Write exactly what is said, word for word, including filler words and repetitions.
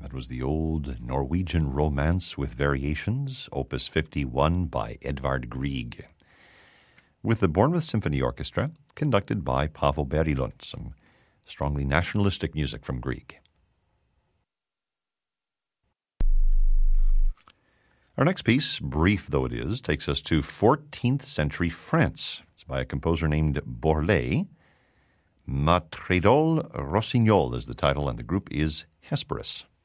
That was the old Norwegian Romance with Variations, Opus fifty-one by Edvard Grieg, with the Bournemouth Symphony Orchestra, conducted by Paavo Berilund, some strongly nationalistic music from Grieg. Our next piece, brief though it is, takes us to fourteenth century France. It's by a composer named Borlée. Matredol Rossignol is the title, and the group is Hesperus.